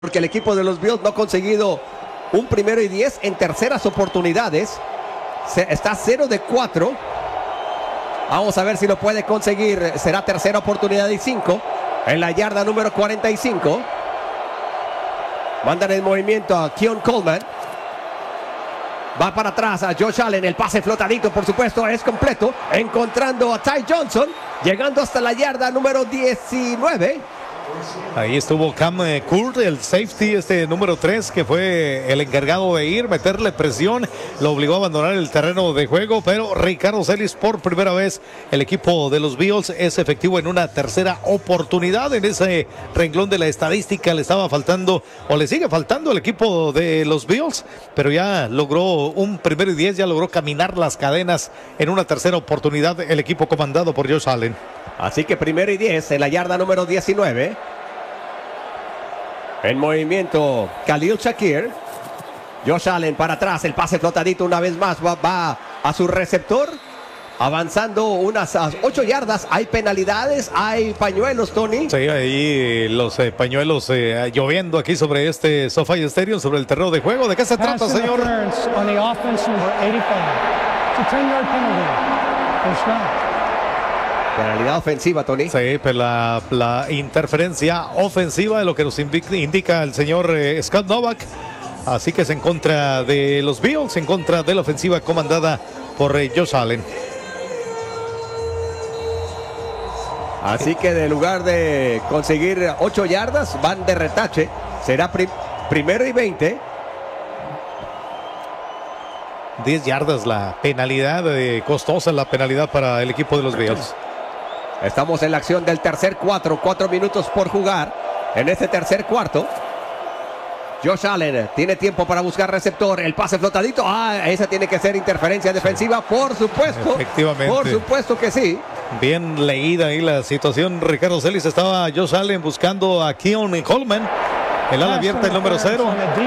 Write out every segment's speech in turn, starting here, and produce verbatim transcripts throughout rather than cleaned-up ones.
porque el equipo de los Bills no ha conseguido un primero y diez en terceras oportunidades. Se, está cero de cuatro. Vamos a ver si lo puede conseguir. Será tercera oportunidad y cinco en la yarda número cuarenta y cinco. Mandan el movimiento a Keon Coleman. Va para atrás a Josh Allen. El pase flotadito, por supuesto, es completo. Encontrando a Ty Johnson. Llegando hasta la yarda número diecinueve. Ahí estuvo Cam Kurt, el safety, este número tres, que fue el encargado de ir, meterle presión, lo obligó a abandonar el terreno de juego, pero Ricardo Celis, por primera vez, el equipo de los Bills es efectivo en una tercera oportunidad. En ese renglón de la estadística le estaba faltando, o le sigue faltando al equipo de los Bills, pero ya logró un primero y diez, ya logró caminar las cadenas en una tercera oportunidad el equipo comandado por Josh Allen. Así que primero y diez en la yarda número diecinueve. En movimiento Khalil Shakir. Josh Allen para atrás. El pase flotadito una vez más. Va, va a su receptor. Avanzando unas ocho yardas. Hay penalidades. Hay pañuelos, Tony. Sí, ahí los eh, pañuelos eh, lloviendo aquí sobre este SoFi Stadium, sobre el terreno de juego. ¿De qué se trata, señor? Penalidad ofensiva, Tony. Sí, pero la, la interferencia ofensiva de lo que nos indica el señor eh, Scott Novak. Así que es en contra de los Bills, en contra de la ofensiva comandada por eh, Josh Allen. Así que de lugar de conseguir ocho yardas, van de retache. Será prim primero y veinte. diez yardas la penalidad, eh, costosa la penalidad para el equipo de los Bills. Estamos en la acción del tercer cuatro, cuatro minutos por jugar en este tercer cuarto. Josh Allen tiene tiempo para buscar receptor, el pase flotadito, ah, esa tiene que ser interferencia defensiva, por supuesto. Efectivamente. Por supuesto que sí. Bien leída ahí la situación, Ricardo Celis. Estaba Josh Allen buscando a Keon Coleman, el ala abierta, el número cero.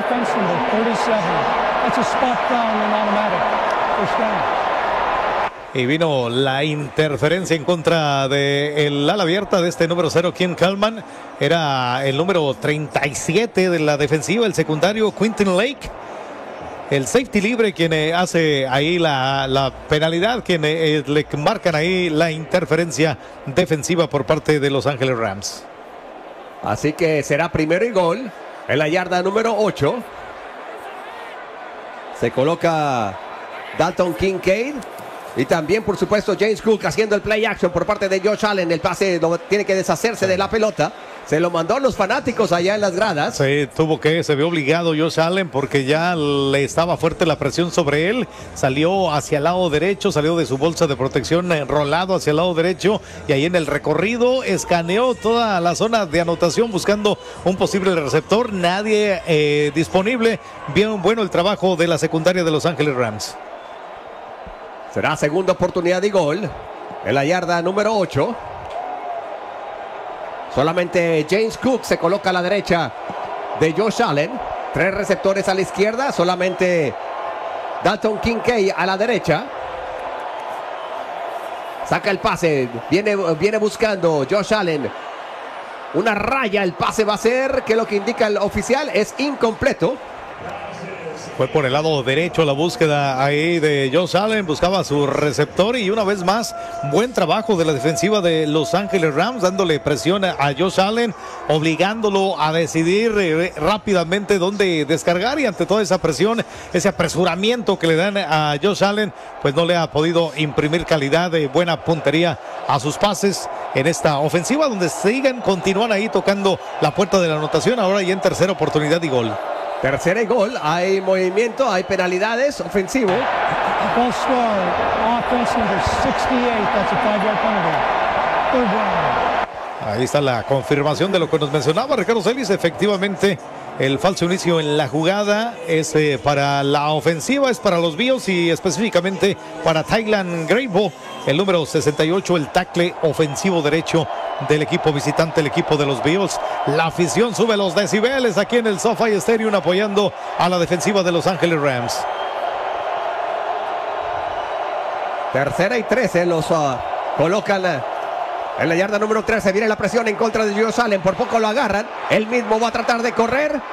Y vino la interferencia en contra del ala abierta de este número cero, Keon Coleman. Era el número treinta y siete de la defensiva, el secundario Quentin Lake. El safety libre quien eh, hace ahí la, la penalidad, quien eh, le marcan ahí la interferencia defensiva por parte de Los Ángeles Rams. Así que será primero y gol en la yarda número ocho. Se coloca Dalton Kincaid. Y también, por supuesto, James Cook haciendo el play action por parte de Josh Allen. El pase lo, tiene que deshacerse de la pelota. Se lo mandó a los fanáticos allá en las gradas. Sí, tuvo que, se vio obligado Josh Allen porque ya le estaba fuerte la presión sobre él. Salió hacia el lado derecho, salió de su bolsa de protección enrolado hacia el lado derecho. Y ahí en el recorrido escaneó toda la zona de anotación buscando un posible receptor. Nadie eh, disponible. Bien bueno el trabajo de la secundaria de Los Ángeles Rams. Será segunda oportunidad y gol en la yarda número ocho. Solamente James Cook se coloca a la derecha de Josh Allen. Tres receptores a la izquierda. Solamente Dalton Kincaid a la derecha. Saca el pase. Viene, viene buscando Josh Allen. Una raya. El pase va a ser, que lo que indica el oficial es incompleto. Fue por el lado derecho la búsqueda ahí de Josh Allen, buscaba a su receptor y una vez más, buen trabajo de la defensiva de Los Ángeles Rams, dándole presión a Josh Allen, obligándolo a decidir eh, rápidamente dónde descargar, y ante toda esa presión, ese apresuramiento que le dan a Josh Allen, pues no le ha podido imprimir calidad de buena puntería a sus pases en esta ofensiva, donde siguen, continúan ahí tocando la puerta de la anotación, ahora ya en tercera oportunidad y gol. Tercera y gol, hay movimiento, hay penalidades, ofensivo. Ahí está la confirmación de lo que nos mencionaba Ricardo Celis. Efectivamente, el falso inicio en la jugada es eh, para la ofensiva, es para los Bills y específicamente para Tylan Grable, el número sesenta y ocho, el tackle ofensivo derecho del equipo visitante, el equipo de los Bills. La afición sube los decibeles aquí en el SoFi Stadium apoyando a la defensiva de Los Ángeles Rams. Tercera y trece, los uh, colocan En la yarda número trece viene la presión en contra de Josh Allen. Por poco lo agarran. Él mismo va a tratar de correr.